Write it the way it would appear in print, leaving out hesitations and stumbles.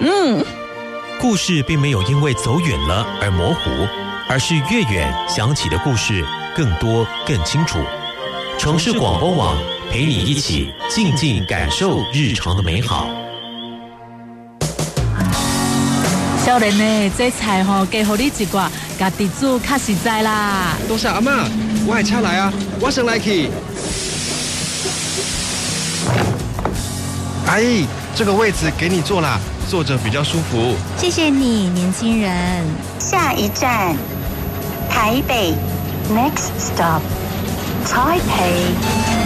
故事并没有因为走远了而模糊，而是越远想起的故事更多更清楚。城市广播网陪你一起静静感受日常的美好。 少年呢，这菜加给你一挂，家己煮较实在啦。 多谢阿嬷，我的车来啊，我先来去。阿姨，这个位置给你坐啦，坐着比较舒服。 谢谢你，年轻人。 下一站，台北 ，Next stop，台北。